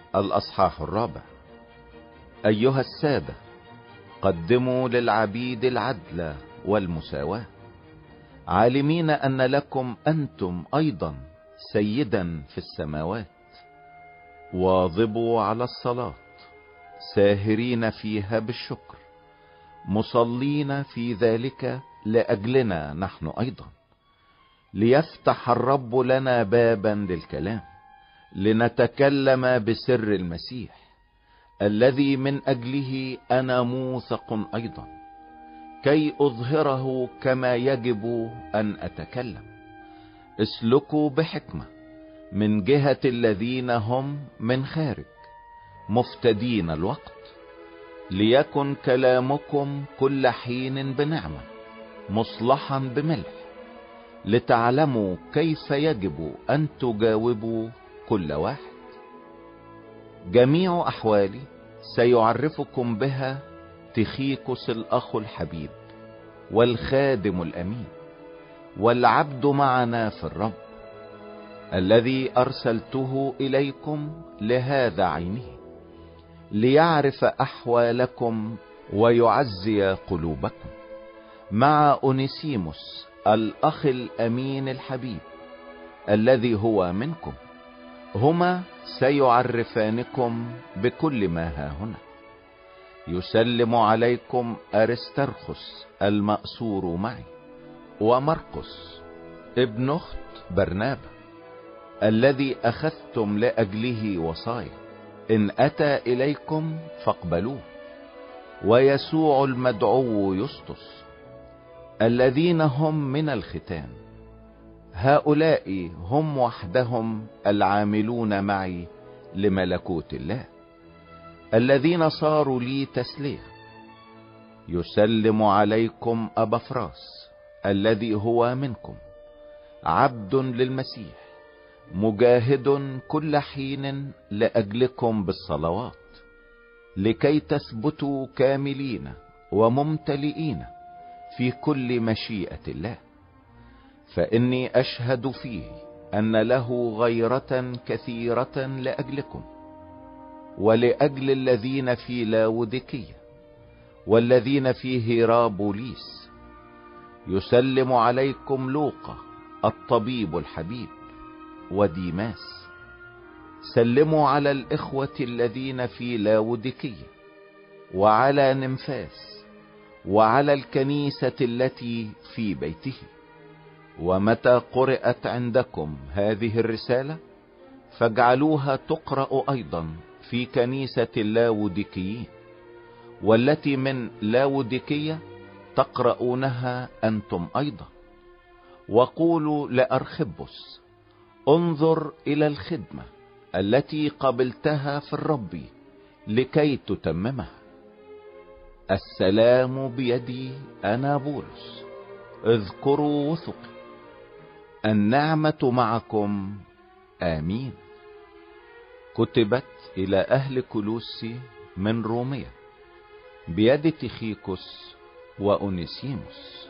الأصحاح 4. أيها السادة، قدموا للعبيد العدل والمساواة، عالمين أن لكم أنتم أيضا سيدا في السماوات. واظبوا على الصلاة، ساهرين فيها بالشكر، مصلين في ذلك لأجلنا نحن أيضا، ليفتح الرب لنا بابا للكلام، لنتكلم بسر المسيح الذي من أجله أنا موثق أيضا، كي أظهره كما يجب أن أتكلم. اسلكوا بحكمة من جهة الذين هم من خارج، مفتدين الوقت، ليكن كلامكم كل حين بنعمة، مصلحا بملح، لتعلموا كيف يجب أن تجاوبوا كل واحد. جميع أحوالي سيعرفكم بها تخيكوس الأخ الحبيب والخادم الأمين والعبد معنا في الرب، الذي أرسلته إليكم لهذا عينه، ليعرف أحوالكم ويعزي قلوبكم، مع أونيسيموس الأخ الأمين الحبيب الذي هو منكم. هما سيعرفانكم بكل ما ها هنا. يسلم عليكم أرسترخس المأسور معي، ومرقس ابن أخت برنابا الذي أخذتم لأجله وصايا، إن أتى إليكم فاقبلوه، ويسوع المدعو يسطس، الذين هم من الختان. هؤلاء هم وحدهم العاملون معي لملكوت الله، الذين صاروا لي تسلية. يسلم عليكم أبا فراس الذي هو منكم، عبد للمسيح، مجاهد كل حين لأجلكم بالصلوات، لكي تثبتوا كاملين وممتلئين في كل مشيئة الله. فإني أشهد فيه أن له غيرة كثيرة لأجلكم ولأجل الذين في لاوديكية والذين في هيرابوليس. يسلم عليكم لوقا الطبيب الحبيب وديماس. سلموا على الإخوة الذين في لاوديكية، وعلى نمفاس، وعلى الكنيسة التي في بيته. ومتى قرأت عندكم هذه الرسالة فاجعلوها تقرأ أيضا في كنيسة اللاوديكيين، والتي من لاوديكية تقرؤونها أنتم أيضا. وقولوا لأرخبس: انظر إلى الخدمة التي قبلتها في الرب لكي تتممها. السلام بيدي أنا بولس، اذكروا وثقي. النعمة معكم، آمين. كتبت إلى أهل كولوسي من روميا بيد تخيكوس وأونيسيموس.